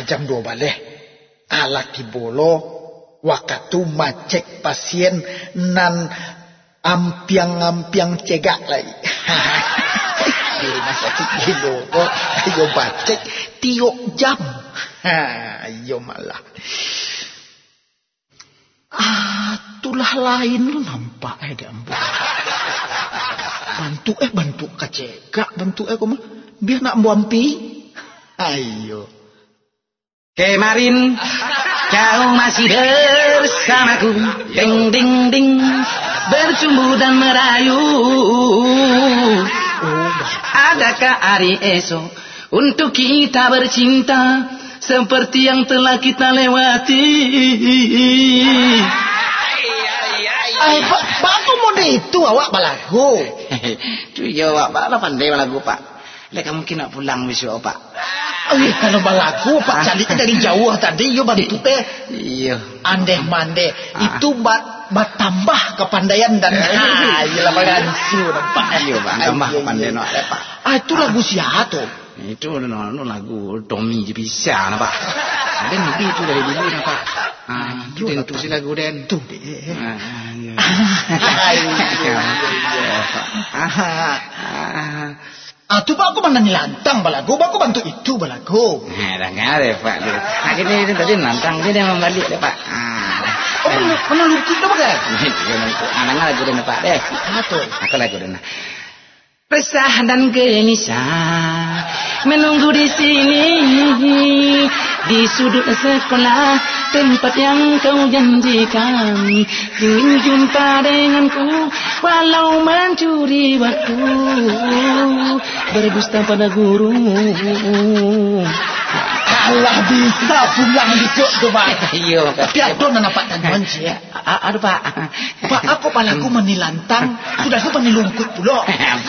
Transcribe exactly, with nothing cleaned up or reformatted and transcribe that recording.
jam dua balik. Alaki bolo waktu macek pasien nan ampiang-ampiang cegak lagi. Di rumah sakit gitu kok ayo bacek tiok jam. Ayo malah. Ah, tulah lain lu nampak eh gambar. Bantu eh bantu kacegak, bantu eh koma biar nak buampi. Ayo. Kemarin kau masih bersamaku, ding ding ding, bercumbu dan merayu. Oh, adakah hari esok untuk kita bercinta seperti yang telah kita lewati? Ay, pak, pak aku mau itu awak balagu. Tu ya awak bala pandai balagu pak. Lek mungkin nak pulang besok pak. Eh, kalau balagu pak cari dari jauh tadi yo bantu teh. Iya. Andeh mande itu bat bat tambah kepandaian dan ah, iyalah bagansu nampak. Iya pak, tambah kepandaian nak pak. Ah itu lagu siapa tuh? Itu no, no, lagu Tommy je bisa nah pak. Ada mimpi itu dari dulu nah pak. Ah, itu den tu si lagu den. Tu. Ah, iya. Ah, tu pak aku mana nilantang balagu, aku bantu itu balagu. Nah, dah ngare pak. Akhirnya ini tadi nantang dia dia membalik deh pak. Ah. Oh, mana mana lukis tu pak? Anak lagu den pak deh. Apa? Aku lagu den. Resah dan gelisah menunggu di sini di sudut sekolah tempat yang kau janjikan, ingin jumpa denganku walau mencuri waktu, berdusta pada guru. Allah bisa pulang besok tu pak. Iya. Tapi ada nak nampak tangan sih. Aduh pak. Pak aku palaku menilantang sudah aku menilungkut pula.